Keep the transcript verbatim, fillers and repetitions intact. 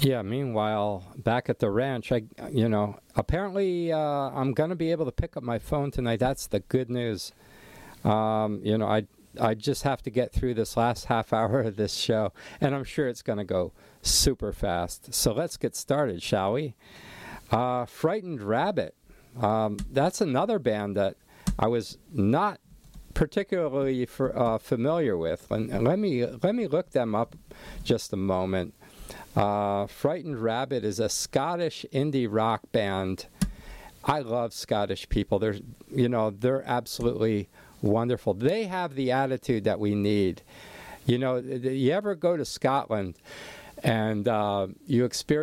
Yeah, meanwhile, back at the ranch, I, you know, apparently uh, I'm going to be able to pick up my phone tonight. That's the good news. Um, you know, I I just have to get through this last half hour of this show, and I'm sure it's going to go super fast. So let's get started, shall we? Uh, Frightened Rabbit. Um, that's another band that I was not particularly for, uh, familiar with. And, and let me let me look them up just a moment. Uh, Frightened Rabbit is a Scottish indie rock band. I love Scottish people. They're, you know, they're absolutely wonderful. They have the attitude that we need. You know, you ever go to Scotland and uh, you experience